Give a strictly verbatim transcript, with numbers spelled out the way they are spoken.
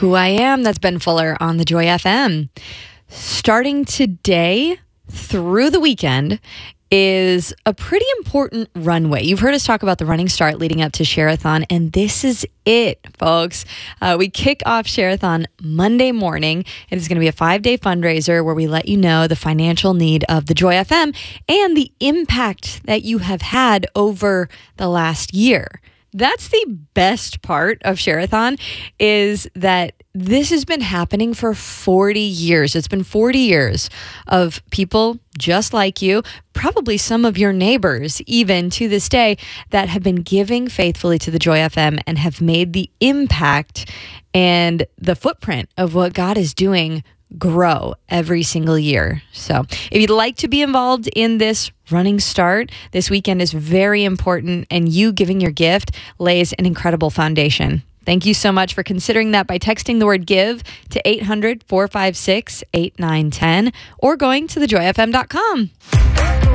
Who I am, that's Ben Fuller on the Joy F M. Starting today through the weekend is a pretty important runway. You've heard us talk about the running start leading up to Share-a-thon, and this is it, folks. Uh, we kick off Share-a-thon Monday morning. It is going to be a five-day fundraiser where we let you know the financial need of the Joy F M and the impact that you have had over the last year. That's the best part of Share-a-thon, is that this has been happening for forty years. It's been forty years of people just like you, probably some of your neighbors, even to this day, that have been giving faithfully to the Joy F M and have made the impact and the footprint of what God is doing grow every single year. So if you'd like to be involved in this running start, this weekend is very important, and you giving your gift lays an incredible foundation. Thank you so much for considering that by texting the word GIVE to eight hundred, four five six, eight nine one zero or going to the joy f m dot com.